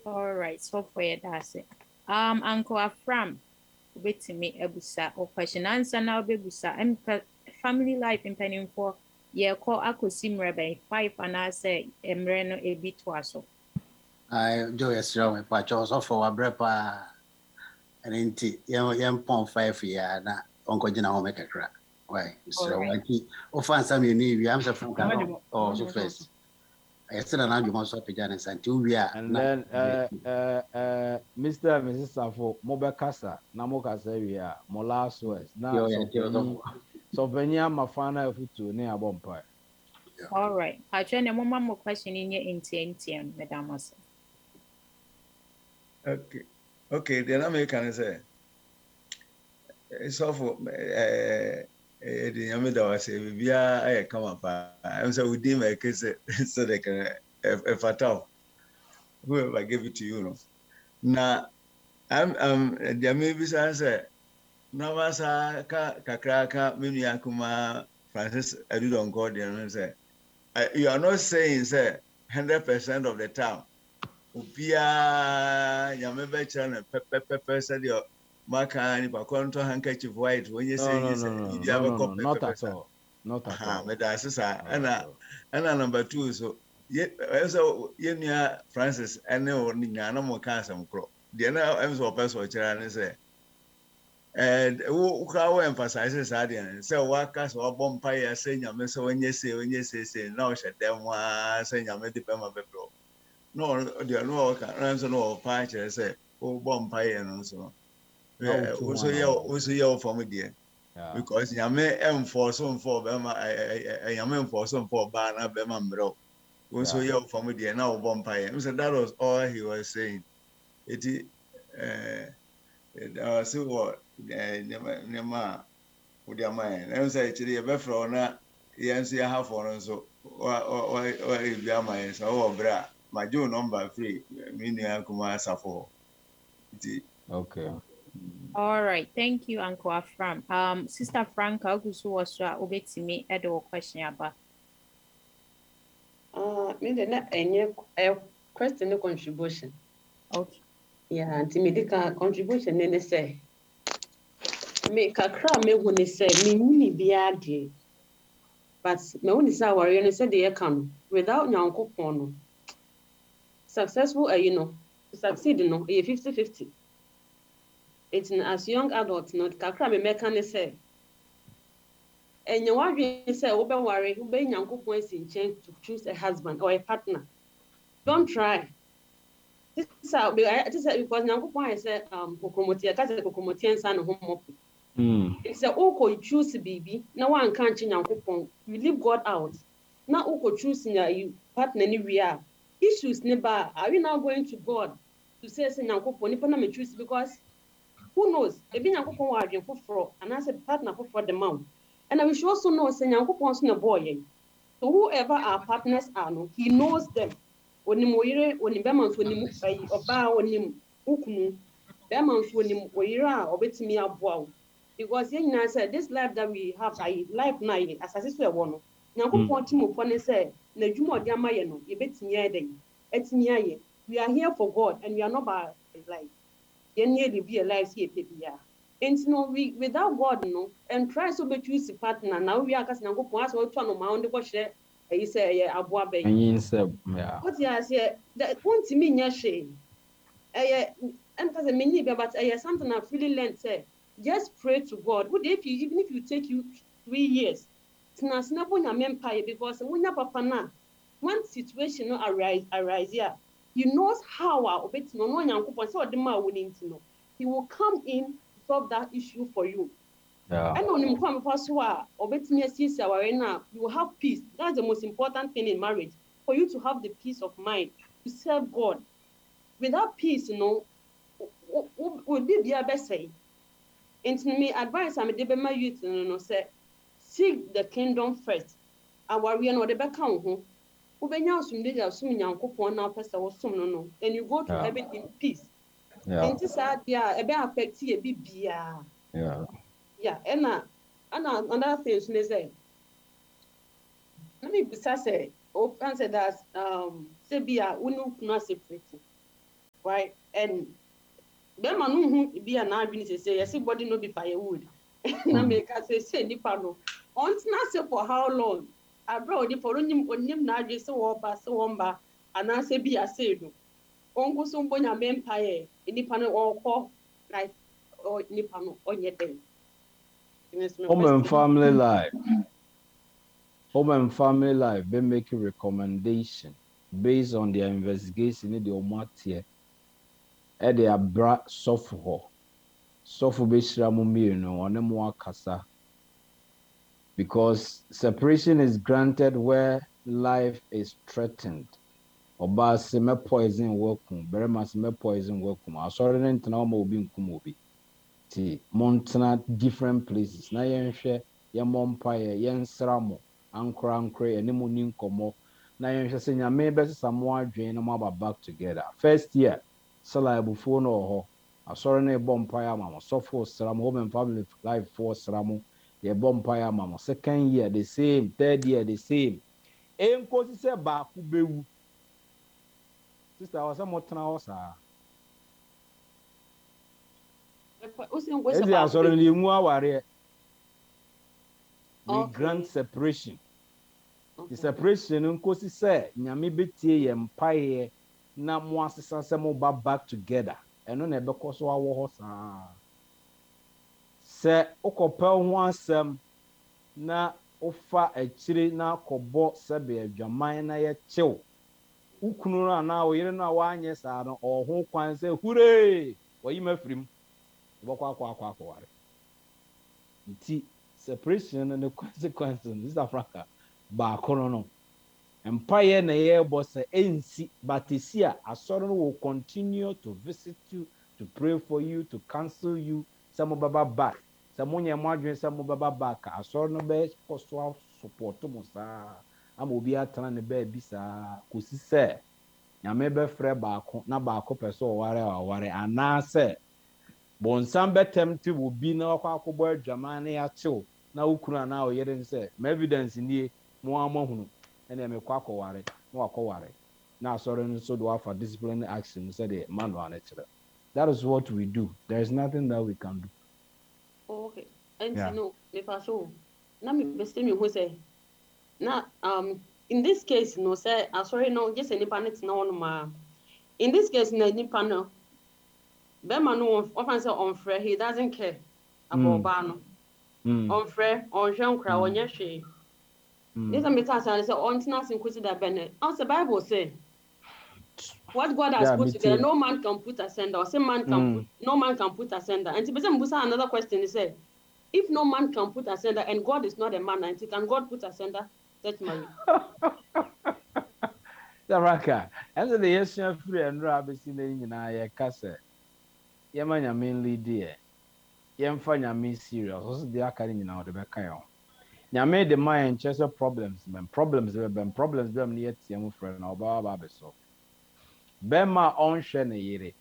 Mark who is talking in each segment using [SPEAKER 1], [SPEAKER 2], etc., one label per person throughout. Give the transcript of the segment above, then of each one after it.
[SPEAKER 1] All right, so for you, that's it. Uncle Afram, wait to me, Ebusa, or question answer now, Bebusa, and family life in penning for yeah, call Akusim Rebe, 5 and I say, Emreno a bit was so.
[SPEAKER 2] Joyous Roman Pacho for a brepa and inti young pond 5 year na Uncle Jina home make a crack. Why,
[SPEAKER 1] All
[SPEAKER 2] Mr.
[SPEAKER 1] right.
[SPEAKER 2] Waki, or find some you need, I'm so from so first. I said an argument of Janus and 2 year.
[SPEAKER 3] And then Mr. and Mrs. Safo mobile casa na mo kasa wi a mo last words na so penny mafana futu ne abompa.
[SPEAKER 1] All right. I train a mama more question in your NTM, Madam.
[SPEAKER 4] Okay. Okay, then I can say so for the Yamida was a via I come up. I'm so within my case so they can if at all whoever gave it to you know. Now I'm the maybe answer no masa kakraka mini akuma Francis Adudon Gordian say you are not saying say 100% of the time Upia Yamebe and pepper said your Maka and Paconto handkerchief white when you say you have a copy
[SPEAKER 3] Not at all. Not at all.
[SPEAKER 4] But that's and number two so yet also Yenia Francis and no Nana Casam Crow. The other so person and say and who emphasizes that so workers or bumpire saying you miss when you say now shut them was saying you made the Pema Bebro. No, there no answer no patch say oh bumpire and so. Also, yeah, for me, dear. Because Yame enforce for Bema, I am enforce for Bana Bema bro. Also, yeah, for me, dear, now bumpire. So that was all he was saying. It so what Nema with your mind. I say, actually, a befro na yes, you have for us. So, or if you are my so, bra, my June number 3, meaning Akuma Safo.
[SPEAKER 3] Okay.
[SPEAKER 1] All right. Thank you, Uncle Afram. Sister Franca, who was obey to me at the question about.
[SPEAKER 5] Me the na any question no contribution.
[SPEAKER 1] Okay.
[SPEAKER 5] Yeah, anti medical contribution ne say. Me kakra me hu ne say me nyini bia de. But me hu ne say aware ne say de can without nyankopon no. Successful you know, succeed no, 50-50. It's as young adult no kakra me meka ne say enye wadwe say wo be worry, wo be nyankopon asi nchen to choose a husband or a partner. Don't try. This is because nyankopon say kokomoti aka say kokomoti ensa no homo. It's a oko choose baby na wan kan chi nyankopon you leave God out. Na oko choose you partner ni we are issues ne ba are we now going to God to say nyankopon ni na me choose because who knows ebi nyankopon wa adwen foforo and as a partner foforo the mount and we should also know say nyankopon so na boy so whoever our partners are no he knows them onim oyire onim be man so onim oba onim ukunu be man so onim oyire a obetimi aboa because yen na say this life that we have life na asase so e wo no nyankopon timofo ne say na dwuma odi amaye no ye betimi eden etimi aye we are here for God and we are not by like yen need to be alive see pepia and no we without God no and try so be choose partner now we are cause nyankopon as we to no ma onde ko hye e say aboa ben what you say that won't me nya hye and cause me need but something I really learned say just pray to God what if you even if you take you 3 years tina sinabo nya mempa because when your papa na one situation no arise here he knows how obetino no nyankopon say odema woninti no he will come in to solve that issue for you. And on him come obetimi asisi aware na you will have peace. That's the most important thing in marriage, for you to have the peace of mind to serve God. Without peace, you know, would be the best say. And me advice I'm de my youth no say seek the kingdom first. Our we no de be kan ho. Ubenya asumde ya asum nyankopon na pesa wo sum no and you go to heaven in peace. And this idea ebe affect ye bibia. Yeah, and another thing is say let me say open say that say bia unu kuna separate right? And bema no hu bi a na adwene say yes body no be firewood. Na make say nipa no. Ontena say for how long? Abro di for onim na adwe say wo ba say wo mba ana say bi ase do. Ongu so mbonya mempaye nipa no okọ like nipa no onye den.
[SPEAKER 3] Home and family life. Home and family life, they make a recommendation based on their investigation in the Omatia. And they are brought software. Software based on kasa. Because separation is granted where life is threatened. Oba seme poison welcome, berema seme poison welcome. Asori ne ntena o ma obi nkum obi. Ti montana different places. Na yenhwe ye mompa ye nsra mo ankra ankre ene mo ni nkomo. Na yenhwe se nyame be sesa mo adwen na mo aba back together. First year, sala ebufuo no ho. Asori ne bompa ya mama. Sofo sra mo home and family life for sra mo. Ye bompa ya mama. Second year the same, third year the same. Enkosi se ba ku bewu. Sister, I was somewhat now. We grant separation. The separation nkosi say nyame betie ye mpaye na mo asesa se mo ba back together. Eno na ebe koso awo ho saa. Se okopel ho asem na ofa akire na kobo sebe adwaman na ye chew. Ukunu na o yire na wa anye saa no ohun kwan se hure wayi mafrim akwa ware nti separation and the consequences this Africa ba kono no empire na ye boss ensi batesia asoro no will continue to visit you, to pray for you, to counsel you, some baba back some onye mwadwen some baba back asoro no be koso support mo saa ama obi atana ne ba bisa kosi se nyame be frɛ baako na baako pɛ sɛ ɔware anaasɛ bonsam bɛtɛm te wo bi na ɔkɔ akɔbɔ adwaman na yɛakyew na wokunu anaa ɔyere ne sɛ ma evidence nie mo amahunu ɛna mekɔ akɔware na wakɔware na asɔre no so do afa discipline action sɛdeɛ manual no kyerɛ. That is what we do. There is nothing that we can do.
[SPEAKER 5] Okay. And you know, me paso na me best me who say na in this case no say sorry no just any panic na one ma in this case na any panel be man no often say on frɛ he doesn't care about ba no on frɛ on hwe nkra onye hwe this me can say on tina sin kwesi da bene on the Bible say what God has put together no man can put asunder or say man can put no man can put asunder. And to be another question is say if no man can put asunder and God is not a man, and can God put asunder? That's my
[SPEAKER 3] Saraka, and the yes, free and rabbits in the United Cassa. Yamanya mainly dear. Yamfanya me serious. Also, the academy now the back. Yamade the mind chess problems, when problems have been problems, them yet, young friend or Baba so. Bema on shene yere.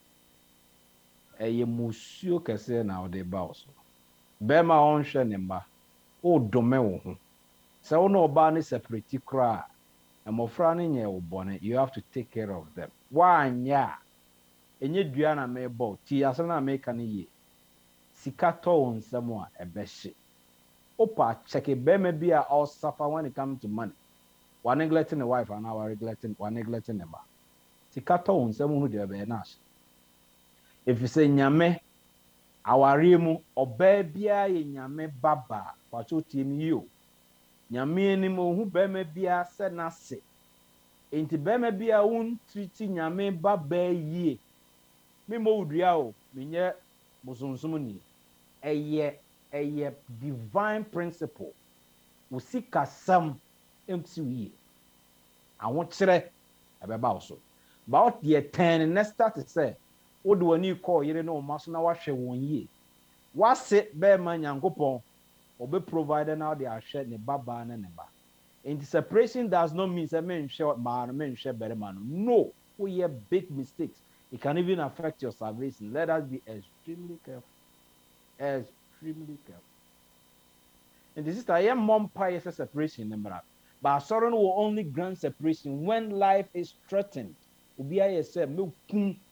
[SPEAKER 3] A musio case now de bows. Bema on shenemba. O domeo. So no bani separate cry. And mofrani nye ubone, you have to take care of them. One ya. Enye duana me bo. Ti asana me kaniye. Sikato on someone a beshi. Opa check it beme be all suffer when it comes to money. One neglecting the wife and our neglecting the man. Sikato on someone who de be nash. If you say nyame awarimu obebia ye nyame baba pacho tim you. Nyame ni mo hu bema bia se na se. Enti bema bia un triti nyame baba yie. Me mo udua o, me nye bosonsom ni. Eye divine principle. Usika sam emti yie. Awon kire ebeba so. About the 10 next start to say what do we call you know maso na wahwe won yie. Wase bema nyankopon obe provider now they are shared ne baba na ne ba. And separation does not mean that men share man, men share better man. No, we have big mistakes. It can even affect your salvation. Let us be extremely careful. Extremely careful. And this is I am mom pie separation number. But sorrow will only grant separation when life is threatened. Ubi I said, me kum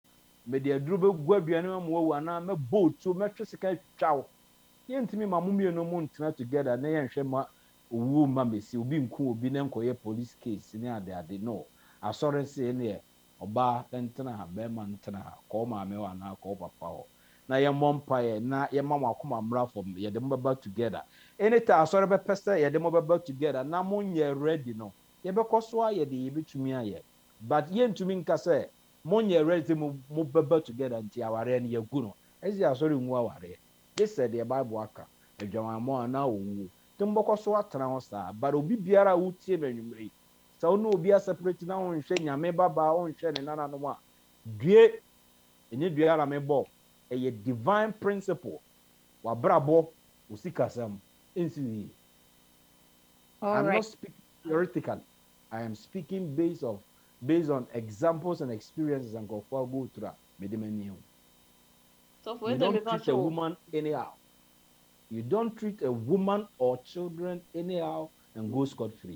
[SPEAKER 3] me de aduru be gu aduane ma mo wu ana me boat to me twe sika twawo yentimi ma mo mienu mo ntena together na yenhwe ma owu ma mesi obi nku obi na nkoye police case ni ade no asore se ne oba ntena ha be ma ntena ha ko ma me wa na ko papa ho na ye mompaye na ye ma akoma mra from ye de mbaba together anytime asore be pese ye de mbaba together na mo nye ready no ye be koso aye de ye betumi aye but ye ntumi nka se mo nye ready mo baba together nti aware ne ye gu no ezi asore nwu aware this said the Bible aka adwamamo na owu timboko so atena ho saa but obi biara wutie na nwumre sa ono obi a separate na ho nhwe nyame baba ho nhwe ne nana no a due enye due ara mebo a divine principle wa brabo usikasam insi I'm not speaking theoretically. I am speaking based on examples and experiences and go through medimeni.
[SPEAKER 5] So
[SPEAKER 3] you don't treat a woman anyhow. You don't treat a woman or children anyhow and go scot-free.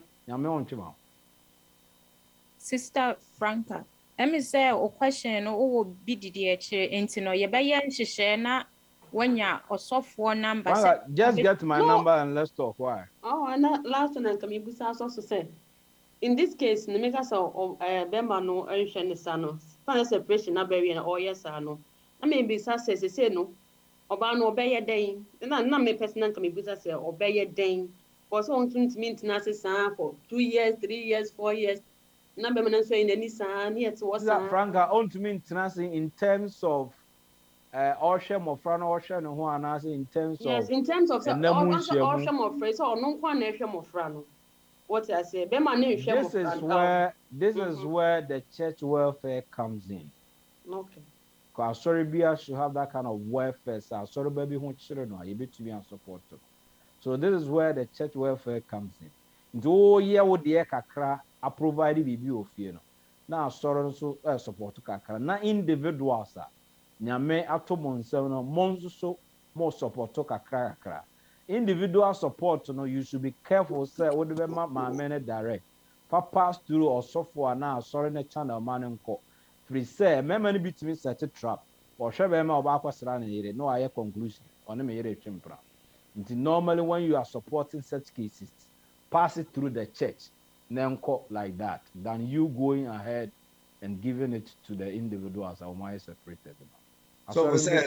[SPEAKER 1] Sister Franca, let me say a question or be the into no ye by na when ya or software number.
[SPEAKER 3] Just get my number and let's talk. Why?
[SPEAKER 5] Oh, and last one can you also say in this case, no make us Bema no Ocean Sano, final separation, not burying or yes, I know. I mean, be success, say no. Oba no obey a day, and not me personal can be business obey a day. Was on to mean to for 2 years, 3 years, 4 years. Number man saying any son, yet was
[SPEAKER 3] Franca on to mean in terms of Ocean or Fran Ocean who are in terms of
[SPEAKER 5] yes, in terms of Ocean of phrase or no one nation of Fran. What I say,
[SPEAKER 3] this is where the church welfare comes in.
[SPEAKER 5] Okay.
[SPEAKER 3] Because Soribia should have that kind of welfare. So sorry, baby, who children are able to be and support. So this is where the church welfare comes in. Into all year with the kakra, I provide the of you know. Now sorrow so support to kakra. Now individuals are. Nyame atomon seven months so more support to kakra. Individual support, you know, you should be careful. Say what the man direct. Pass through or software now. Sorry, the channel man and co. Free say, memory between such a trap. Or shall about no higher conclusion on a mere chimpra. Normally, when you are supporting such cases, pass it through the church, then call like that, than you going ahead and giving it to the individuals or my separated.
[SPEAKER 4] So we say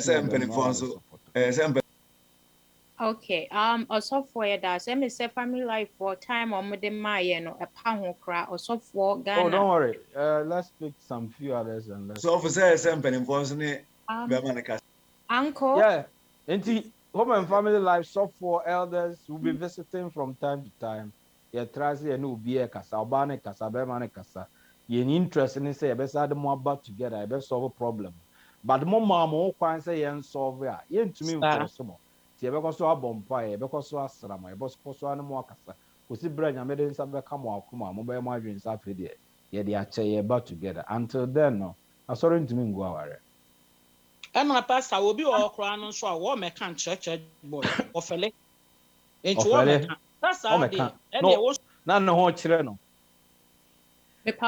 [SPEAKER 1] okay, also for that, let me say family life for time or my no a pound cry or so for Ghana.
[SPEAKER 3] Oh, don't worry. Let's pick some few others and let's.
[SPEAKER 4] So for say
[SPEAKER 1] uncle.
[SPEAKER 3] Yeah, and home and family life so for elders will be visiting from time to time. Yeah, Tracy and will be a casa, Obane casa, Bemane casa. You're interested in say, I best add more about together, I best solve a problem. But the more mama can say and solve it. You to me for some. See, because so a bompire, because so a srama, because so a more casa. Because the brand I made in some come out, come on, mobile margins after the yeah, they are chair about together. Until then, no, I saw him to me go away.
[SPEAKER 6] Emma pastor will be all crying so a woman can't church boy or fele. And you woman, that's how they
[SPEAKER 3] no, no, children.
[SPEAKER 1] If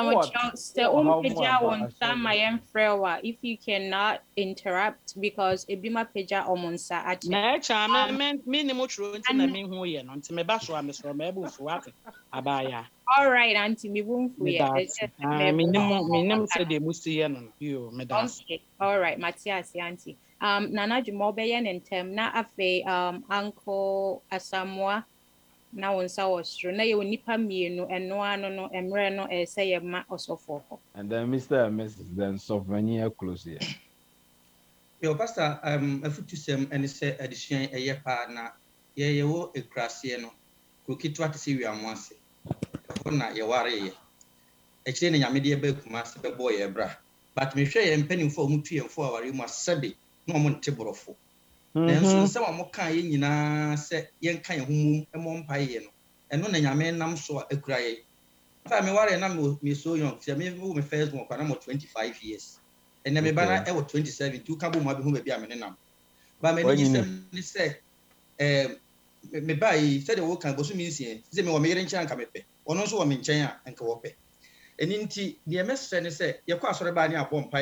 [SPEAKER 1] you cannot interrupt because it be my peja or monsa
[SPEAKER 6] minimum true to me who ye non to me bash or Miss Romebo for abaya.
[SPEAKER 1] All right, Auntie, me won't
[SPEAKER 6] minimum said they must see you, madam.
[SPEAKER 1] All right, Matthias, Auntie. Nana Jumobayan and Temna Afe, Uncle Asamoah. Now on Sour Street, na you nipa mienu and no emre no say ma osofo.
[SPEAKER 3] And then Mr. and Mrs. then Sofania close here.
[SPEAKER 7] Yo, Pastor, a foot to some and say addition a year partner, ye wo a crassiano, cookie to see you and once. Hona, ye worry. Exchanging a media book, master boy, a bra. But me share and penny for Mutu and 4 hours, you must sabi, no one table of 4. Then so some more kind in say young kind of moon and one pie, and no name nam so a cry. If I may worry, and I'm so young, see me who my first one, but I'm 25 years. And then banner I was 27, 2 couple more who may be a man. But many say, me buy said the work can go to me, say, me were made in Chan Kamepe, or no so I'm in China and co-op. And in tea, the MS friend say, your cost for a banner upon pie.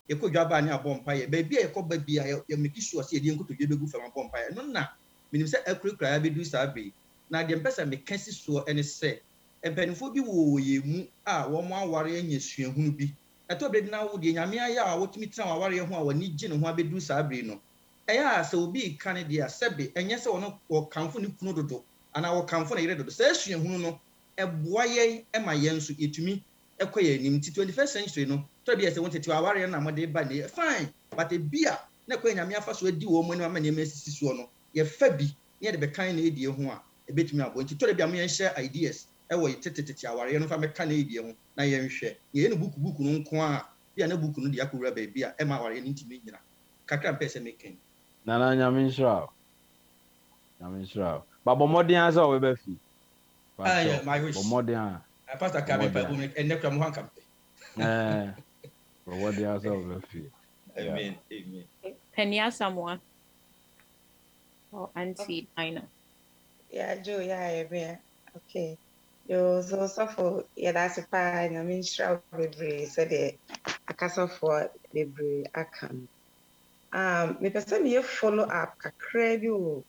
[SPEAKER 7] yɛkɔ dwaba ne abɔ mpaeɛ baabi a yɛkɔ ba bi a yɛmeki sure sɛ yɛde nkotodwe bɛgu fam abɔ mpaeɛ no na menim sɛ akurakura bɛdu saa bere na deɛ mpɛ sɛ meka si soɔ ne sɛ mpanimfoɔ bi wɔ yɛn mu a wɔn aware anya suahunu bi ɛtɔ bere bi na wo deɛ nyame ayɛ a wɔtumi tena aware ho a wɔni gye ne ho abɛdu saa bere no ɛyɛ a sɛ obi ka ne deɛ a sɛbe ɛnyɛ sɛ ɔno wɔkamfo ne kunu dodo anaa wɔkamfo ne yere dodo saa suahunu no ɛboa yɛn ma yɛn nso yɛtumi ɛkɔ yɛn anim nti 21st century no tɔ bi yɛ sɛ wɔn tete aware na mɔde ba ne fine but ebi a na ɛkɔ nyame afa so adi wɔn mu anim ama nneɛma esisi soɔ no yɛfa bi ne yɛde bɛkan na edie ho a ebetumi abɔ nti tɔ bi a mo yɛn hyɛ ideas ɛwɔ yɛ tete aware no fa mɛka na edie ho na yɛn hwɛ yɛn no buku no nko a bi a na buku no de akɔwura baabi a ɛma aware no ntumi nyina kakra mpɛ sɛ mɛkan
[SPEAKER 3] nana nyame nhyira babɔ mmɔden a sɛ wɔbɛfi bɔ mmɔden a
[SPEAKER 7] pastor ka me pa bu ɛnɛ kura mo hanka
[SPEAKER 3] bɔ mmɔden a sɛ wɔbɛfi
[SPEAKER 7] amen
[SPEAKER 1] Penia Samoa or Auntie Ina.
[SPEAKER 8] Yeah, Joe, yeah. Okay. Yo, so for that's a pie, I mean, shroud baby, said it. A castle for baby, I can. Me person me follow up, a crave you,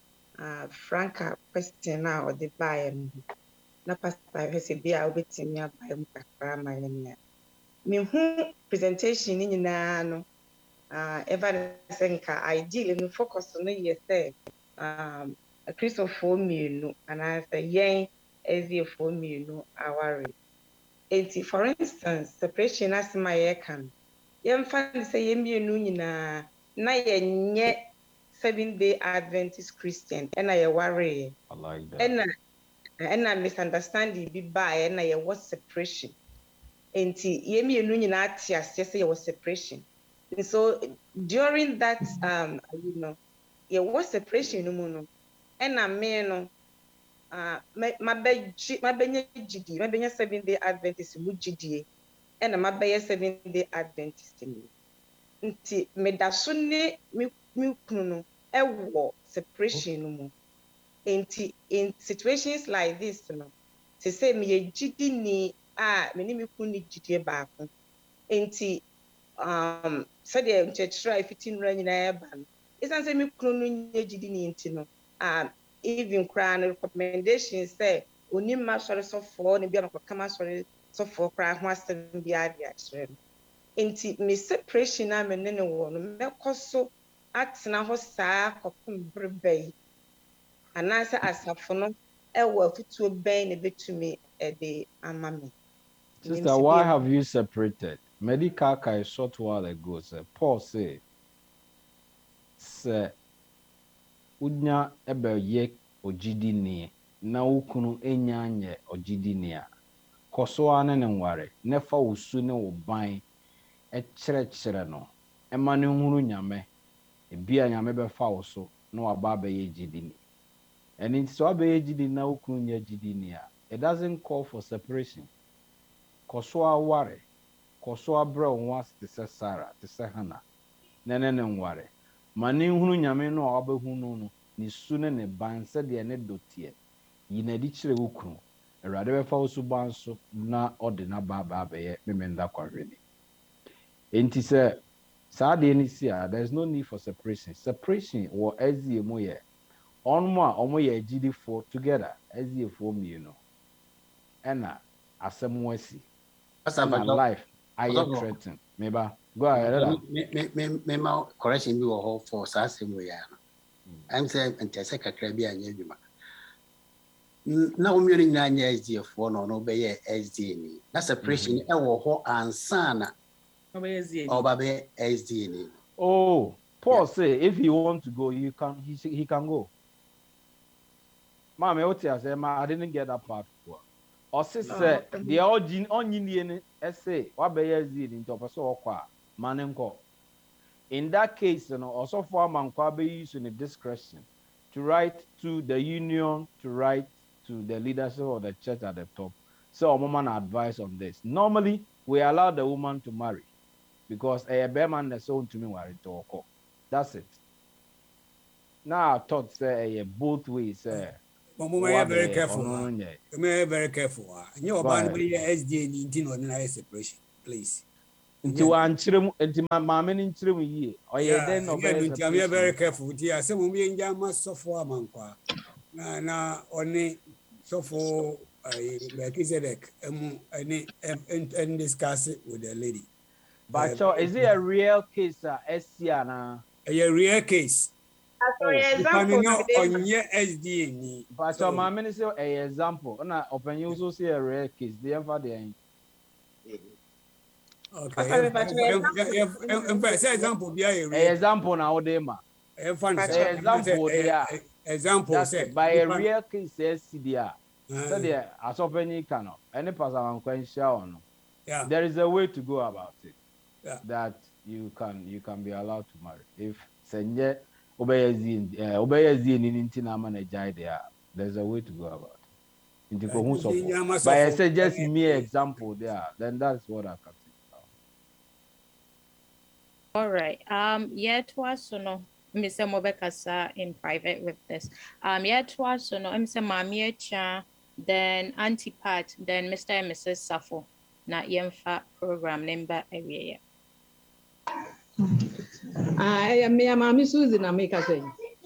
[SPEAKER 8] Franca question now, or the buy na pastor, I say, be I'll be to me by my me who presentation in no. Ever think ideally me focus on it say a Christopher Minu and I say yen as the for Minu our for instance separation as my can yen fan say yen Minu na yen 7-day Adventist Christian and I worry
[SPEAKER 3] I like that
[SPEAKER 8] and I misunderstanding be by and I was separation yen Minu tia say was separation. And so during that, it was separation, and I mean, my baby 7-day Adventist would GD, and my baby 7-day Adventist. Nti me da so ne me kunu e wo separation. Nti in situations like this, to say me GD ni me ni kunu GD baako. Nti said the try 15 run in a ban. Isn't say me kunu nyejidi ni nti no. Even crown recommendations say oni ma sori so for ne bia no kama sori so for crown ho asem bia bia kyerɛ. Nti me separation na me ne wo no me koso atena ho saa kopum brebe. Anasa asafo no e wo afutuo ben ne betumi de amame.
[SPEAKER 3] Sister, why have you separated? Medical a short while ago said Paul said unya ebe ye ojidi ni na ukunu enya nye ojidi ni a koso ane ne nware nefa usu ne oban e kyerɛkyerɛ no ema ne hunu nyame ebia nyame be fa wo so na waba be ye jidi ni and it so be ye jidi na ukunu nya jidi ni a it doesn't call for separation koso aware koso abra won te se Sarah te se Hannah nene ne nware mane hunu nyame no abahunu no ni su ne ne ban se de ne dotie yinadi kire wukunu awurade be fa wo so ban so na ode na ba be ye memenda kwahwene enti se saa de ni si a there is no need for separation wo azie mo ye onmo a omo ye agidi for together azie for me you know ena asem wasi my life I threaten. Maybe go ahead.
[SPEAKER 2] Me correction be or for sassim we are. I'm saying and Tessaka Caribbean Yuma. No meaning 9 years dear for no be SDNE. That's separation or and sana or baby SDNE.
[SPEAKER 3] Oh, Paul say if you want to go, you can he can go. Mama, what I say, I didn't get that part. Or sister, the origin onion essay, what be a zid into a so qua, manenko. In that case, also for man be using a discretion to write to the union, to write to the leadership of the church at the top. So, a woman advice on this. Normally, we allow the woman to marry because a bear man is own to me worried to occur. That's it. Now, I thought say both ways.
[SPEAKER 9] Mama, very careful. Very careful. You know, about SDA 19 or separation, please.
[SPEAKER 3] Nti wan kyerem nti maame ni kyerem yie. Oye den no be.
[SPEAKER 9] I'm very careful. Dear, some of me must suffer amankwa. Na only suffer Melchizedek and discuss it with the lady.
[SPEAKER 3] But is it a real case Esiana?
[SPEAKER 9] A real case.
[SPEAKER 8] Example,
[SPEAKER 9] on your SD.
[SPEAKER 3] But your mama say a example. Na open you also see a real case. The empha there.
[SPEAKER 9] Okay. In fact, example be a real
[SPEAKER 3] example now dey ma. Example there.
[SPEAKER 9] Example say
[SPEAKER 3] by a real case SCDA. So there as open you can. Any person can share on.
[SPEAKER 9] Yeah.
[SPEAKER 3] There is a way to go about it.
[SPEAKER 9] Yeah.
[SPEAKER 3] That you can be allowed to marry. If Senje Obeyazin in Tinama there, there's a way to go about it. But I say just mere example there, then that's what I can say.
[SPEAKER 1] All right. Yet was no Mr. Mobekasa in private with this. Yet was no Mr. Mamie Cha, then Auntie Pat, then Mr. and Mrs. Safo. Na Yemfa program number area.
[SPEAKER 10] I am my mommy Susan America say.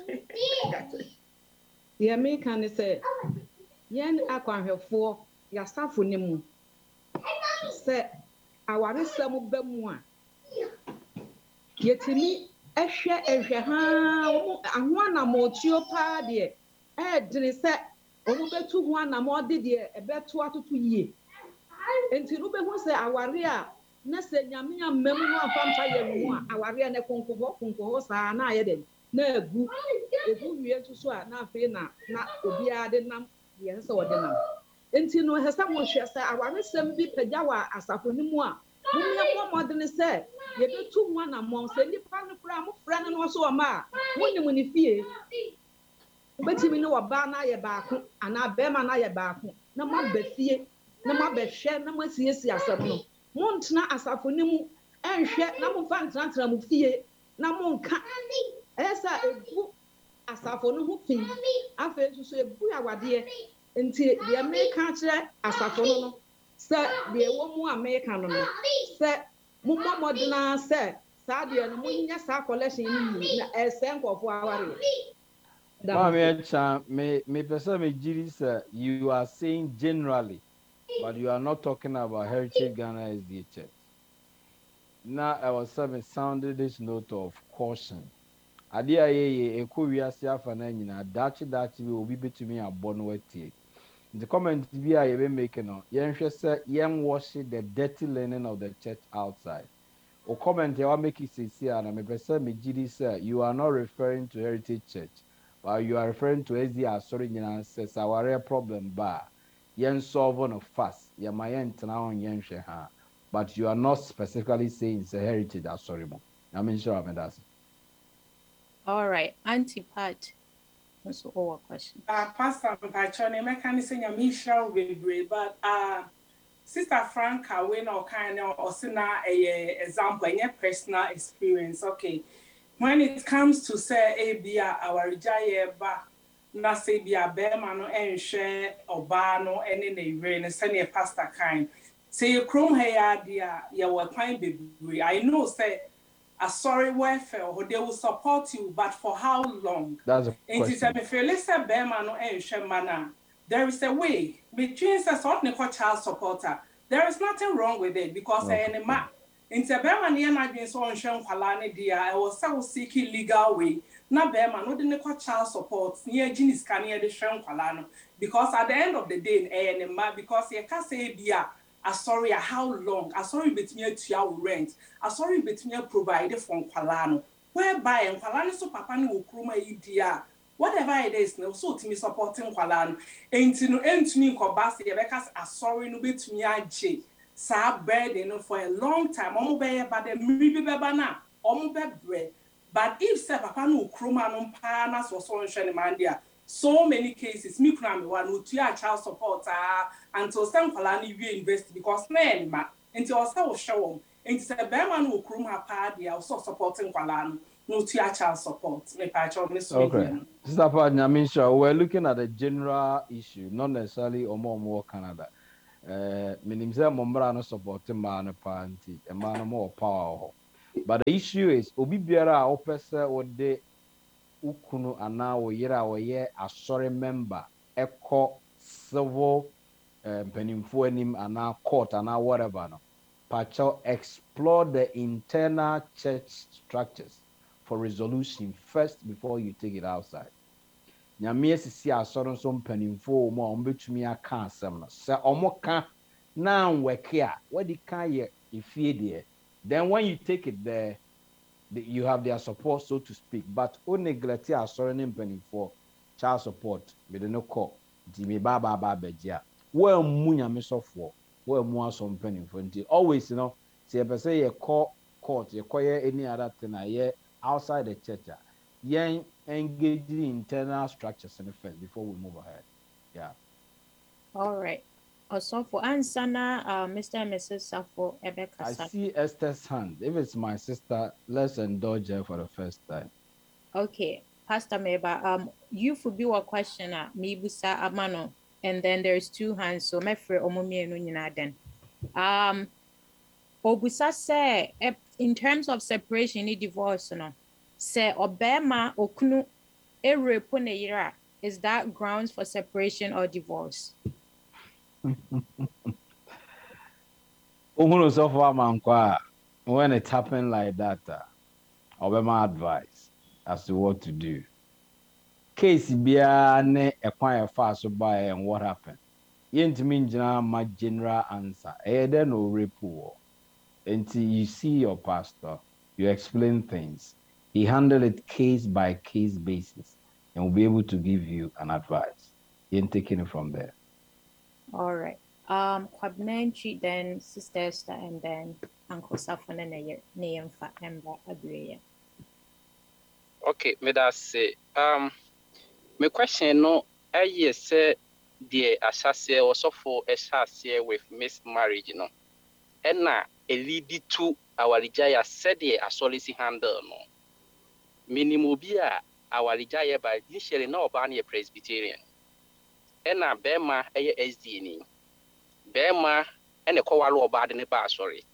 [SPEAKER 10] The American say, Yen Aquahefo, your staff for Nimu. Say, our some bemwa. Yet to me, a share and one a more party. Didn't say, over 2 1 more did ye a bet 2 to 2 years. Enti no be hu se aware a na se nyame amam no afamfa ye mu a aware na konkoho saa na aye den na egu wie tuso a na afi na obi ade nam ye se wode nam enti no hesa mo hwe se aware sem bi pagya wa asafo ni mu a munya mo modene se ye betu mu na mo se nipa no kura mo fra no so o ma munim ni fie betimi no oba na ye baako ana bema na ye baako na ma ba fie na ma be hwe na ma siesi asam no mo ntena asafo ni mu enhwe na mo fa ntena mu fie na mo nka esa ebu asafo no ho fi afa susu ebu awade nti de America kire asafo no se de wo mu America no se mo modena se sa de no mo nya sa collection ni na ese nkofo aware
[SPEAKER 3] me person me jiri say you are saying generally. But you are not talking about Heritage Ghana SDA Church. Now I was sounding this note of caution. Adia ye enkowiase afa na nyina dachi bi obi betumi abɔ no watie. The comment bi a ye be making no yenhwe say yen wash the dirty linen of the church outside. O comment ye wa make it say na me pese me gidi say you are not referring to Heritage Church, but you are referring to SDA Asori nyina says our problem ba. Yen solve on a fast, Yamayan Town Yen Sheha, but you are not specifically saying it's a heritage. Sorry, I'm sure I'm that's.
[SPEAKER 1] All right, Auntie Pat. Also, our question.
[SPEAKER 11] Pastor Pachone, mechanism, Misha will be great, but Sister Franca, we know kind of also a example, a personal experience. Okay, when it comes to say, Abia, our Jaya ba. Na say be a bema no enhwe oba no ene na ire ne se ne pastor kind say krom ha dia ya wa kwan bebre. I know say a sorry welfare or they will support you, but for how long?
[SPEAKER 3] That's a question.
[SPEAKER 11] Me feel say bema no enhwe mana. There is a way between say sort ne child supporter. There is nothing wrong with it because ene ma into bema ne na dwen so onhwe nkwala ne dia I was so seeking legal way. Na bema no de child support near Genius can near the Shankwalano because at the end of the day, because you can't say bia sorry how long, sorry between to your rent, sorry between provide from Kwalano, whereby and Kwalano so papa no kruma idea, whatever it is, no so to me supporting Kwalano, ain't no end to me kobasi, because sorry no bit me aje, sa burden for a long time, omo be but the maybe bebana, omo be bread. But if say papa no kroma no pa na so nhwe man dia so many cases me kuna me one to your child support until some kwala ni we invest because na ma until also wo show until say be man no kroma pa dia also supporting kwala no to your child support me pa cho me so.
[SPEAKER 3] Okay, Sister Panyamisha, we're looking at a general issue, not necessarily Omo Canada. Menim sɛ mo mmara no support mmaa no paa nti mmaa no more power hɔ. But the issue is obi biara a wopɛ sɛ wode ukunu anaa wo yere a wɔyɛ asɔre member ɛkɔ civil mpanimfoɔ anim anaa court anaa whatever no. Pacho explore the internal church structures for resolution first before you take it outside. Nyame asisi asɔre nso mpanimfoɔ mu a wɔbɛtumi aka asɛm no. Sɛ ɔmo ka na nwɛke a wɔde ka yɛ efie deɛ. Then when you take it there, you have their support, so to speak. But o neglect asɔre ne mpanimfoɔ child support mede no kɔ nti me ba abɛgye a wɔammu nyame sɔfoɔ wɔammu asɔ mpanimfoɔ nti always sɛ yɛpɛ sɛ yɛkɔ court yɛkɔyɛ any other thing a yɛ outside the church a yɛn engage the internal structures in the first before we move ahead. Yeah.
[SPEAKER 1] All right. Also for Ansana, Mr. and Mrs. Safo Ebeka.
[SPEAKER 3] I see Esther's hand. If it's my sister, let's indulge her for the first time.
[SPEAKER 1] Okay. Pastor Meba, you for be a questioner, me busa amano, and then there's two hands, so me free omumi enu nyina then. Obusa say in terms of separation ni divorce no. Say obema okunu erepo ne yira, is that grounds for separation or divorce?
[SPEAKER 3] When it happens like that, obema advice as to what to do. Case biya ne ekwan fa so by and what happened. Yentimi njina ma general answer. There no repo. Until you see your pastor, you explain things. He handle it case by case basis and will be able to give you an advice. You're taking it from there.
[SPEAKER 1] All right. Kwabnanchi, then Sister Esther, and then Uncle Safon and Neyemfa Emba Agreya.
[SPEAKER 12] Okay, me that say my question no I say the assassin also for assassin with miss marriage no. And now a lead to our Lijaya said the assolisi handle no. Minimobia our Lijaya by initially no ban a Presbyterian. And now Bema a SDN. Bema and a Kowalo bad in the bar, sorry.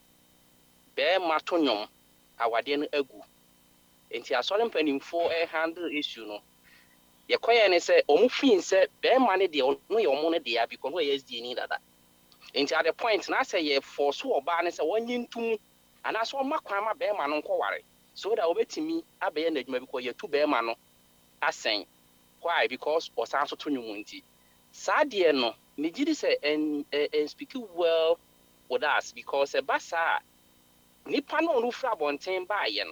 [SPEAKER 12] Bema Tonyum, our den egu. And the assolum penning for a handle issue no. Your choir say, Omufin said, Bear money the only your money there because we SDN that. Into at the point, now say ye for so barnes a 1 year 2, and I saw my crama bear man on worry. So that over to me, I be ended maybe because you're 2 bear man. I saying, why? Because or sounds to you munti. Sadia no, Nijidi say and speak well with us because a bassa Nipano Rufra Bontain by yen.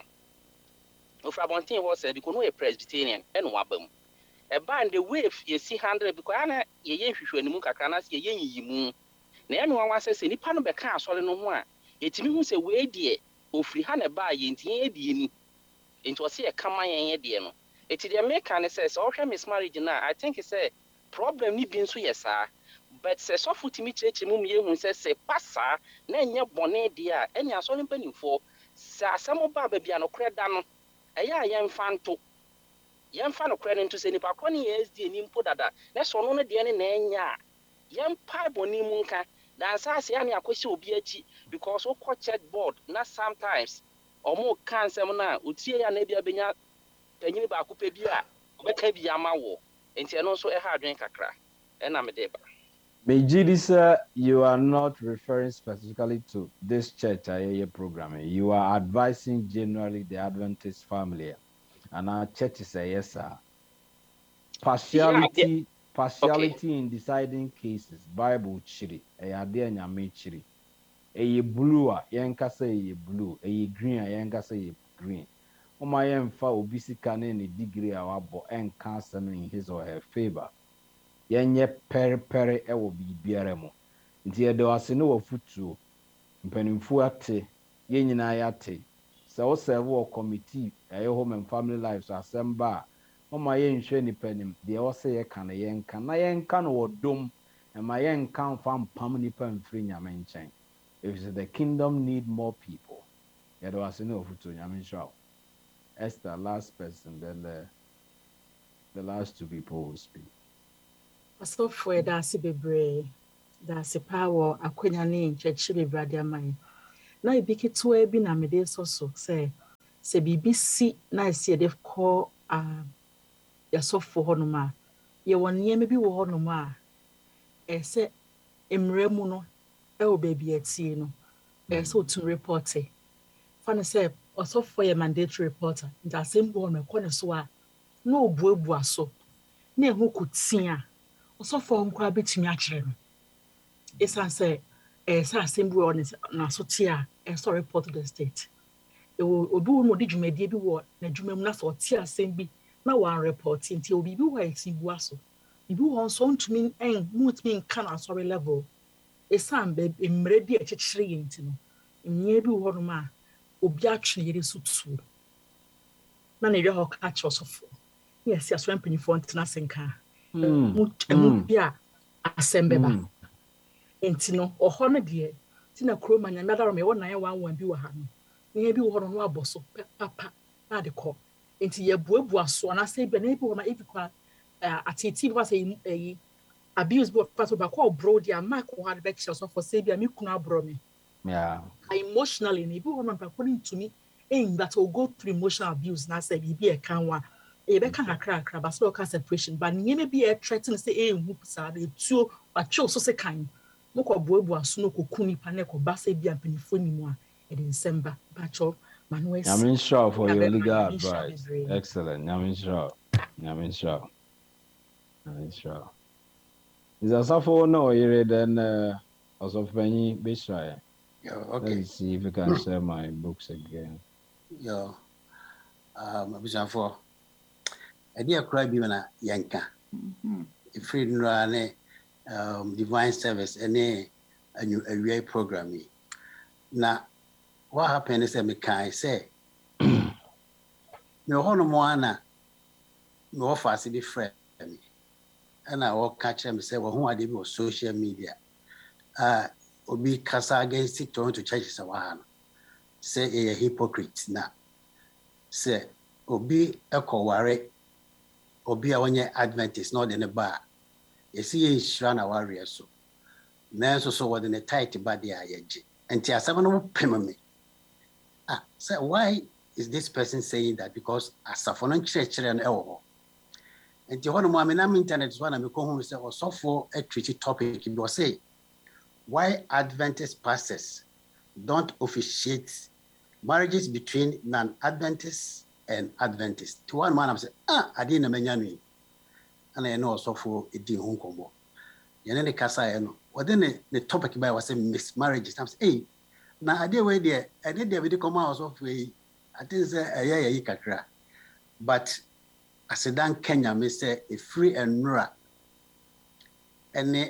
[SPEAKER 12] Rufra Bontain was said because no a Presbyterian and wabum. A band the wave ye see 100 because ye should muka canas ye moon. Na enu wa se se nipa no be ka asole no ho a etimi hu se we de ofri ha na ba ye ntie ye de ni enti o se ye kama ye de no eti de make ne se o hwe mismarriage na I think say problem ni bi nso ye sa but se so futimi cheche mum ye hu se pasa na enye bone de a enya asole mpanimfo sa asemo ba ba bia no kreda no eya ye mfanto ye mfa no kreda nto se nipa kro ne ye SD ni mpo dada na so no de ne na enya ye mpa boni mu nka that's as yani akwesi obi achi because we call check board na sometimes omo kan sem na otie ya na bia benya tanyini ba akupe bia obeka bia ama wo enti eno so e ha adwen kakra e na me de ba
[SPEAKER 3] Mejidisa, you are not referring specifically to this church programming. You are advising generally the Adventist family, and our church is a yes, sir. Partiality in deciding cases. Bible chiri, ayade nyame chiri. Eye blue a yenka say ye blue, eye green a yenka say ye green. Oma yemfa obi sika ne ne degree a wabo enka asem in his or her favor. Yenye pere ewo bibiara mu. Nti ye de wase no wafutuo. Mpanimfu ate, ye nyina yate. Se wo serve wo committee, home and family lives assemba. Oma yenhwe nipanim, de wo se ye kan yenka na yenka no wodom. Ema yenka mfa mpam nipa mfiri nyame nchen. If the kingdom need more people, ye de wase no wafutuo nyame nshwa. Esther, last person, then the last two people will speak.
[SPEAKER 10] Asofo eda ase bebree.
[SPEAKER 13] That's a power akwanya ne nkyerɛkyerɛ bebrade ama yɛn. Na ebi ketewa bi na mede so sɛ biribi si na ɛsi yɛde kɔ yɛsɔfo hɔnom a yɛwɔ nneɛma bi wɔ hɔnom a ɛsɛ mmerɛ mu no ɛwɔ baabi atie no ɛsɛ otum reporte fa ne sɛ ɔsɔfo yɛ mandatory reporter nti asɛm bi wɔ no ɛkɔ ne so a na obuabua so na ɛho kɔtia ɔsɔfo nkora bɛtumi akyerɛ no ɛsiane sɛ ɛsɛ asɛm bi wɔ n'aso te a ɛsɛ report to the state obi wɔ no ɔde dwumadie bi wɔ n'adwuma mu na sɛ ɔte asɛm bi na wɔn report nti obi bi wɔ ɛsi bua so bibi wɔ nso ntumi mutumi nka no asɔre level ɛsiane mmerɛ bi ɛkyekyere yɛn nti no mmea bi wɔ hɔnom a obi atwe yɛde so tuo na ne yɛ hɔ ka kyerɛ ɔsɔfo ne yɛsi asɔre mpanyinfoɔ ntena ase nka mu bi a asɛm bɛba nti no ɔhɔ no deɛ ti na kuroma nyame adaro me ɛwɔ nan ɛwanwan bi wɔ ha no ne bi wɔ hɔ no abɔ so papa na de kɔ nti yɛbuabua so anaasɛ bi na ebi wɔ ma ebi kɔ atiti bi wɔ sɛ ɛyi abuse bi wɔ fa so ba kɔ ɔbro deɛ ama kɔ hɔ de bɛkyerɛ ɔsɔfo sɛ bi a me kunu aborɔ me emotionally na ebi wɔ no mpako ne ntumi that will go through emotional abuse na sɛ biribi ɛka ho a yɛbɛka kakra ba sɛ ɔka separation ba nneɛma bi threaten sɛ ɛnhu saa na etuo watwe so sɛ kan mo kɔ buabua so no kɔku nipa na ɛkɔba sɛ bi a mpanimfoɔ ni mu a ɛde nsɛm ba bakyɛw ma no asi
[SPEAKER 3] Nyamin Shaw for your legal advice. Excellent. Nyamin Shaw. Is a suffer no you then also penny be shy.
[SPEAKER 2] Okay.
[SPEAKER 3] Let's see if I can share my books again.
[SPEAKER 2] Before a dear cry be na yanka. If free run divine service any a new program. Now what happened is me can say no hono moana no offer be friend me and I will catch them say well who are they social media obi kasa against it to churches awan say a hypocrite na say obi ekoware obi a wonye Adventist not in a bar you see inshira na warrior so nanso so what in a tight body ayeje enti asaba no pema me so why is this person saying that? Because asafo no church and ewo enti hono mo amena internet so na me ko hu say osofo a treaty topic bi o say why Adventist pastors don't officiate marriages between non-Adventists and Adventists. To one man I say I didn't menya no and I know osofo edi hu nkomo yene ne kasa ye no within the topic by was say mixed marriages. I say hey na ade we there ade there we come out of we I think say aye kakra but asedan Kenya me say a free and nura ene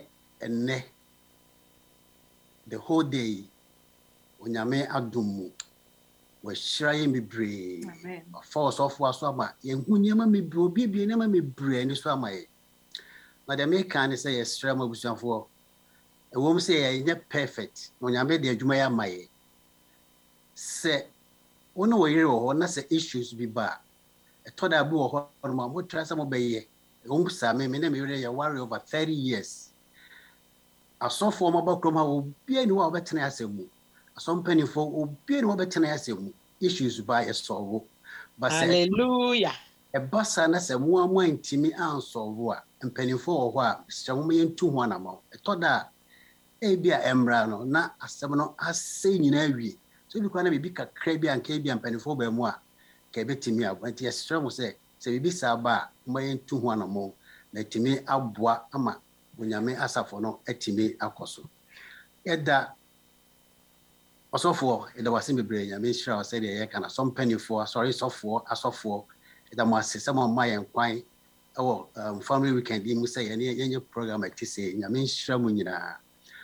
[SPEAKER 2] the whole day onyame adumu we shiraye me bre force of was ama ye hu niam me bre obi bi niam me bre ni so ama ye na the me kan say yes shira ma busuafo e wom say ye perfect onyame de adwuma ya maye se wono wo yire wo na se issues bi ba e to da bi wo ho no ma mo tra sa mo be ye wom sa me na me yire ye worry over 30 years asofo mo ba kroma obi ani wa obetena asemu asompanifo obi ani wa obetena asemu issues ba ye solve but
[SPEAKER 6] hallelujah
[SPEAKER 2] e basa na se mo amantimi ansolve a mpanifo wo ho a se mo yentu ho na ma e to da ebia emra no na asem no ase nyina awie so bi kwa na bibi kakra bi anka bi ampanifo ba mu a ka betimi abwanti yesre mo se bibi sa ba mo yentu ho na mo na timi aboa ama onyame asafo no atimi akoso eda osofo eda wase bebre nyame hira wase de ye kana some panifo sorry asofo eda mo asese mo ma yen kwan ewo family weekend yi mu se ye program atise nyame hira mo nyina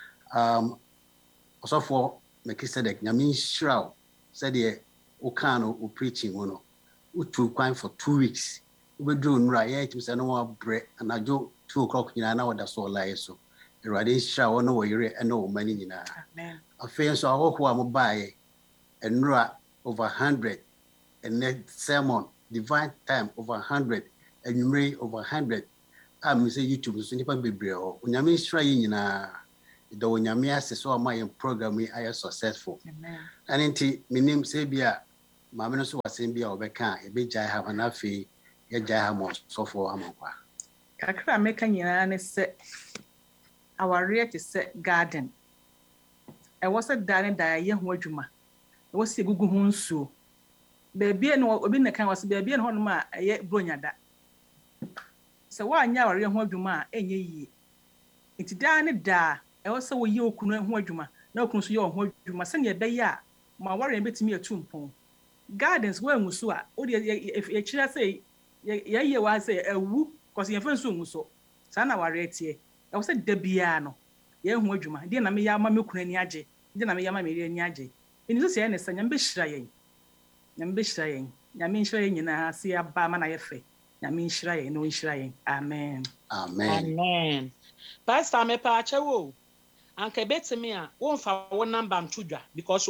[SPEAKER 2] osofo Melchizedek nyame hira se de o kan o preaching no utu kwan for 2 weeks ubedru nura ye tim se no wa bre anajo 2 o'clock nyina na wada so lai so erade hira wono wo yire ene wo mani nyina amen afei so ahoko a mo baaye enura over 100 and net sermon divine time over 100 enumere over 100 am say YouTube so nipa bebre ho onyame hira yi nyina the onyame ase so my program we are successful and nti minim say bia maame no so wasem bia obeka e be jai have na fe ye jai have mo so for amankwa
[SPEAKER 14] kakra meka nyina ne se aware te se garden e was a garden da ye ho adwuma e was egugu ho nsuo beebie no obi ne kan was beebie no ho no ma ye bronyada se wa anya aware ho adwuma a enye yie nti da ne da e was wo ye okunu ho adwuma na okunu so ye ho adwuma se ne be ya ma aware betimi atumpon gardens we nguso a o de ye kira se ye wa se ewu cause ye fanso nguso sa na aware tie e was da bia no ye ho adwuma de na me ya ma me kunu ani age de na me ya ma me ani age eni so se ne sanya mbe hira yen nyambe hira yen nyame hira yen nyina se aba ma na ye fe nyame hira yen no hira yen amen
[SPEAKER 6] amen pastor me pa achewo anka betimi a won fa wo number mtudwa because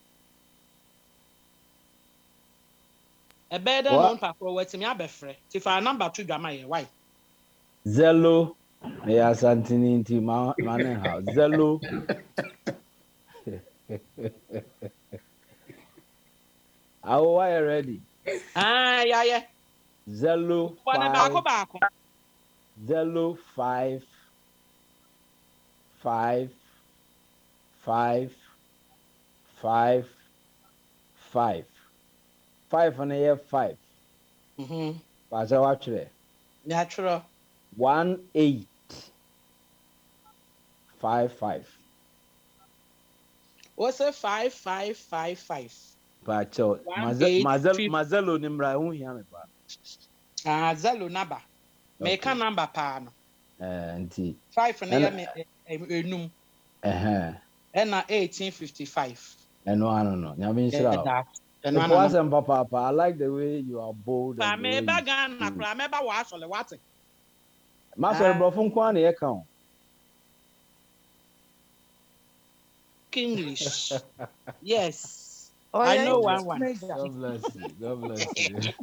[SPEAKER 6] ebe da no pa pro wetimi abefre ti fa number tudwa ma ye why
[SPEAKER 3] Zello ya santini nti mane ha Zello How are you ready?
[SPEAKER 6] Yeah.
[SPEAKER 3] Zello 5 5 5 5 5 5 5 and a year 5. Pass actually.
[SPEAKER 6] Natural.
[SPEAKER 3] 18 55.
[SPEAKER 6] What's a 5555?
[SPEAKER 3] Pacho. Mazelo nimra hu hia me pa.
[SPEAKER 6] Zelo number. Make a number pa no.
[SPEAKER 3] Nti
[SPEAKER 6] 5 and a enum. And 1855.
[SPEAKER 3] No. Nyame nshira. It wasn't papa. I like the way you are bold.
[SPEAKER 6] Pa me bagan na kra me ba wa asole what?
[SPEAKER 3] Master brofun kwa na ye kan.
[SPEAKER 6] English. Yes. I know one.
[SPEAKER 3] God bless you.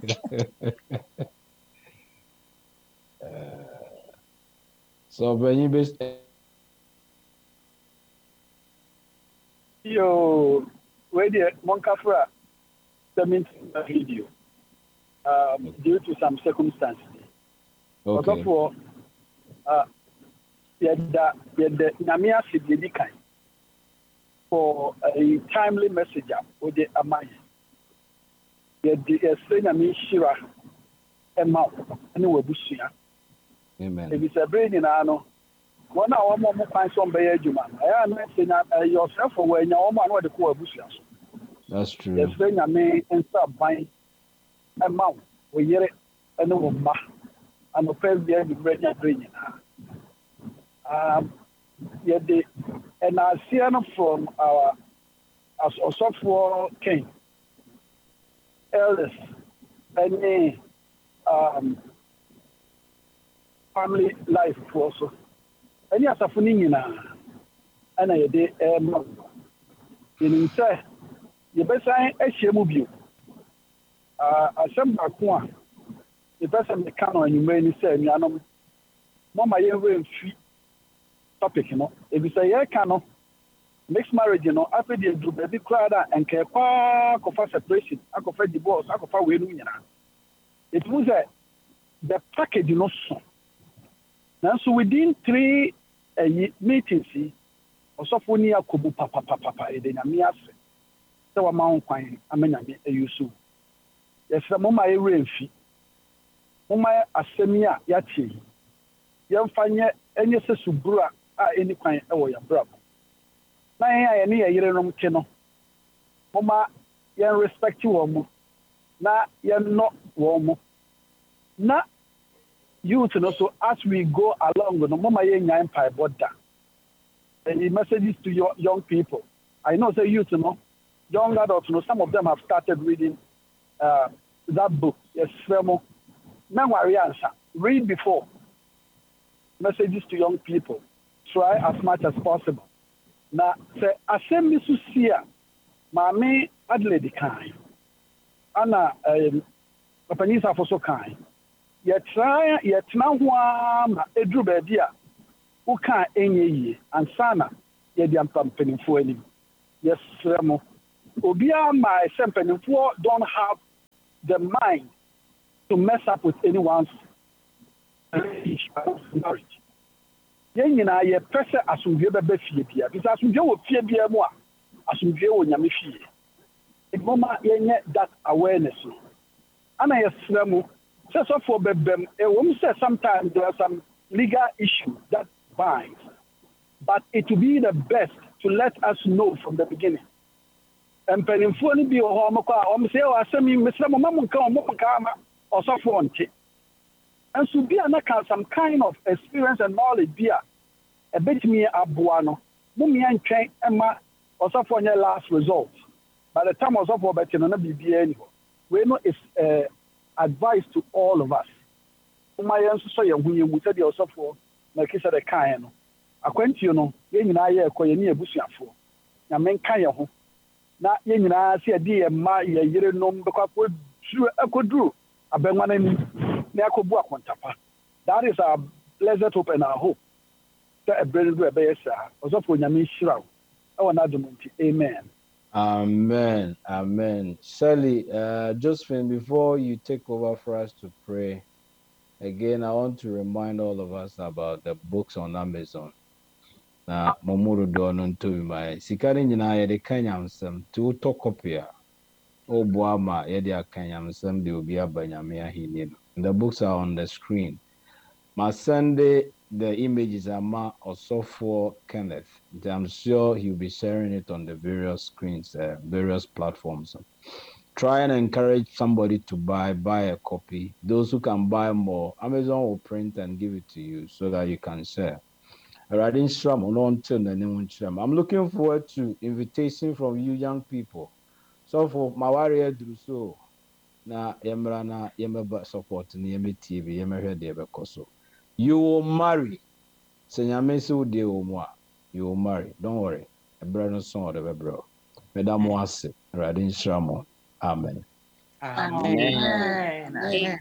[SPEAKER 3] So when you best
[SPEAKER 15] yo where the Monkafra video due to some circumstances.
[SPEAKER 3] Okay.
[SPEAKER 15] Also for the Namia Sidika for a timely message with the Amai. The Senami Shira and Mount and Wabusia.
[SPEAKER 3] Amen.
[SPEAKER 15] If it's a brain in Ano, 1 hour more find some by Juman. I am not saying yourself for when your woman or the core Busias.
[SPEAKER 3] That's true.
[SPEAKER 15] The Senami and start buying a mount we hear it and no ma and the first year the brain bringing. Yeah, and I see from our as software king elders and family life also. And yes, a funny and I did in say the best sign a shemu some back the best of the canon you may say Mianum Mama you free topic, you know. If you say, yeah, cano, mixed marriage, you know, after the group, every crowd and care park of a separation, I go for divorce, I go for winning. It was the package, you know. Now, so within 3 meetings, also for near Kubu Papa, then a mias. So a mount quine, I mean, a use. Yes, the Mama a fee. Mama a semia yati. Young Fanya, and yes, a subra. Any kind of your brother. Now, I near your kennel. Mama, you respect you, woman. Now, you're not woman. Now, you to know, so as we go along with the Mama Yang Empire, but that. And the messages to your young people. I know, say you to know, young adults, know, some of them have started reading that book. Yes, Fremo. Now, answer. Read before. Messages to young people. Try as much as possible. Now, say, assembly to see Mammy Adelaide kind. Anna, Japanese are so kind. Yet now, a drew baby who can't any and Sana, yɛde ampa mpanimfoɔ anim yɛsrɛ mo obiara ma ɛsɛ mpanimfoɔ don't have the mind to mess up with anyone's marriage. Yɛn nyinaa yɛpɛ sɛ asomdwe bɛba fie bia bisa asomdwe wɔ fie bia mu a asomdwe wɔ nyame fie moma yɛnyɛ that awareness no ana yɛsrɛ mo sɛ sɔfoɔ bɛbɛm ɛwɔm sɛ sometimes there are some legal issues that binds but it will be the best to let us know from the beginning. Mpanimfoɔ no bi wɔ hɔ ɔmo kɔ a ɔmo sɛ ɛwɔ asɛm yi mesrɛ mo ma mo nka ɔmo nka ama ɔsɔfoɔ nte nso bi a na ka some kind of experience and knowledge bi a ɛbɛtumi aboa no mo mmea ntwɛn ɛma ɔsɔfoɔ nyɛ last result by the time ɔsɔfoɔ bɛte no na biribiara ni hɔ wei no is advice to all of us moma yɛn nso sɔ yɛn ho yɛn mu sɛdeɛ ɔsɔfoɔ na kisa de kaeɛ no akwantuo no yɛn nyinaa yɛ ɛkɔ yɛn ne abusuafoɔ nyame nka yɛn ho na yɛn nyinaa sɛ yɛde yɛn mma yɛn yerenom bɛkɔ akɔduru abɛnwa no anim na yɛakɔbu akontapa. That is our blessed hope and our hope sɛ ɛberɛ no do ɛbɛyɛ saa ɔsɔfoɔ nyame nhyira wo ɛwɔ n'adom nti amen.
[SPEAKER 3] Amen. Amen. Sally, Josephine, before you take over for us to pray, again, I want to remind all of us about the books on Amazon. Na Momoro Dono to my Sikari Nina Yede Kanyamsem, to Tokopia, O Boama, Yedia Kanyamsem, the Ubia Banyamia Hinin. The books are on the screen. My Sunday, the images are Ma also for Kenneth. I'm sure he'll be sharing it on the various screens, various platforms. Try and encourage somebody to buy a copy. Those who can buy more, Amazon will print and give it to you so that you can share. I'm looking forward to invitation from you young people. So for my warrior Druso, na Yemrana Yemeba support Yemi TV, Yemer Debekoso. You will marry. You will marry. Don't worry. A brother son of a bro. Madame Wasi, Radin Shramo. Amen.
[SPEAKER 1] Amen.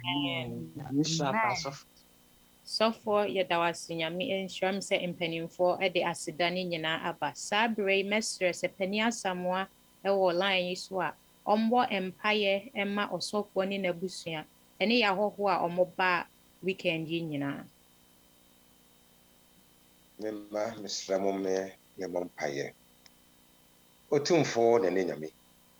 [SPEAKER 1] So for Yadawasi Nyami and Shram se impenning at the Asidani Yana Abba. Sabre, Mistress, a Penia Samoa, a war line iswa. Ombo Empire, Emma or so one in a busia. Any Yahoa or Moba weekend yina.
[SPEAKER 16] Memma Mr. Mome, your mumpire. O tomb for the enemy.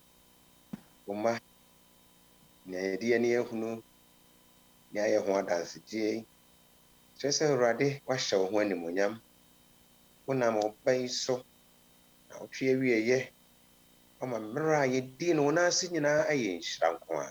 [SPEAKER 16] Oma, near dear near who near one dance, Jay. Just a ruddy, wash out when the munyam. When I'm obey so, I'll cheer ye. Oh, my mirror, ye dear, when I sing in our age, shrunk one.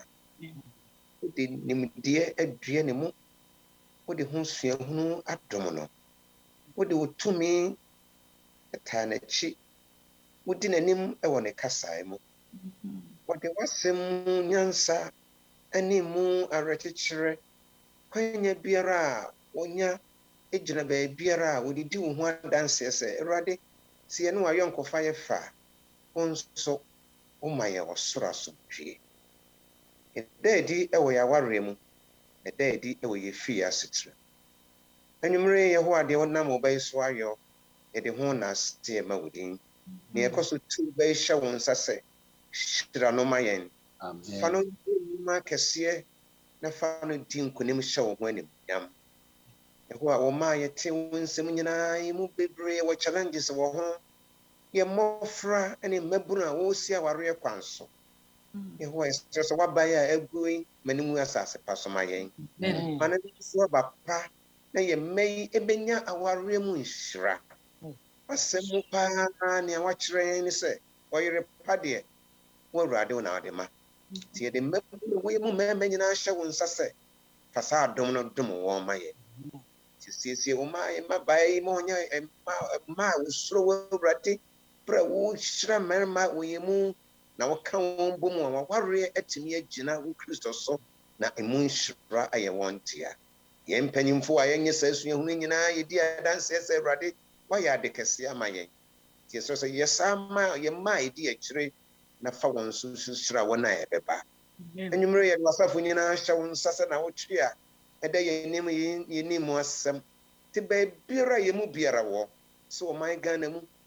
[SPEAKER 16] Did Nim dear a dream? What the homes who at Domino? What do to me a tiny cheek? What didn't name a one a casaimo? What there was some yansa, any moon a retichere, when ye beera, when ya ejinabe beera, would you do one dance as a ruddy? See, I know a young fire far. On so, oh my, was surasu tree. A daddy away a warrior, a daddy away a fear citra. And you marry a word the old number by Swayo, at the horn as dear Mawdin. Near cost two bay showns, I say, Shiranomayan. Fano Marcus here, na Fano Dean Kunim show when him yam. And who are my tin Semina, you move be brave what challenges of home. Ye more fra and in Mebuna, will see our real counsel. It was just a by a going many years as a person my aim. Man, about pa. Na ye may ebenya aware mu nhyira asemu pa na ya wachire ni se oyire pade wo urade wo na ade ma tie de we mu mema nyina hye wo nsa se fasa adom no dom wo ma ye tie wo ma ye ma bai mo nya ma usro wo urade pra wo hyira merma wo ye mu na wo ka wo bom wo ware atimi agina wo Kristo so na emu nhyira aye won tia yen panyimfo a yenye sasu ehunu nyina yedi adanse ese Awurade wa ya de kese ama yen tie so yesama ye ma yedi akire na fa won susushira wona ebeba enyumre ye wasafo nyina hya won sase na wo twe a eda yenim asem te ba biara ye mu biara wo so o man Ghana mu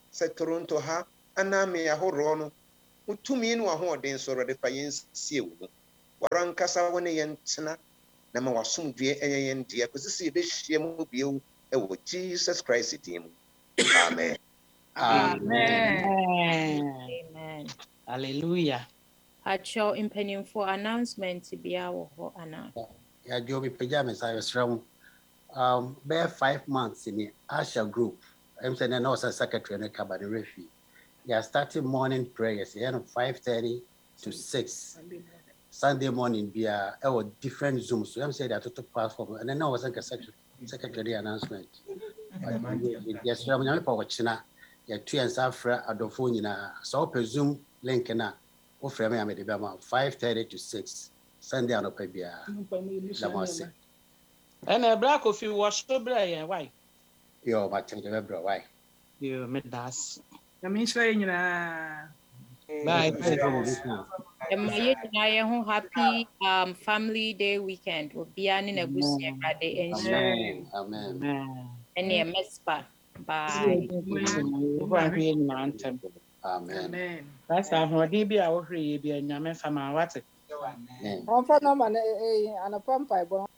[SPEAKER 16] sɛ Toronto ha anaa me ahoroɔ no wotumi no ahoɔden so Awurade fa yɛn sie wo mu wɔra nkasa wo ne yɛn tena na ma wasomdue ɛyɛ yɛn deɛ kɔsi sɛ yɛbɛhyia mu bio ɛwɔ Jesus Christ din mu. Amen.
[SPEAKER 6] Amen. Hallelujah.
[SPEAKER 1] Acho impending for announcement bia wo ho ana.
[SPEAKER 2] Ya Jobi pajamas I was from bare 5 months in the Asha group. I'm saying I was a secretary in the Cabaret Refuge. They are starting morning prayers here at 5:30 to 6. Sunday morning be a different Zoom. So I'm saying that to platform and then I was like a secretary announcement. Yes, I'm not watching that. Yeah, 2 and Safra Adolfo so presume link na o frame am de 5:30 to 6 Sunday and opebia la mose
[SPEAKER 6] And a black of you was so brave. Why?
[SPEAKER 2] yo ma change be bro why
[SPEAKER 6] You made us.
[SPEAKER 14] I mean,
[SPEAKER 6] Bye.
[SPEAKER 1] Happy family day weekend. We'll be on in a bush Friday and
[SPEAKER 2] Amen.
[SPEAKER 1] And yeah, mespa. Bye.
[SPEAKER 2] Amen.
[SPEAKER 6] That's how DB our free be a yaman from our water.
[SPEAKER 17] On for no man, and a pump I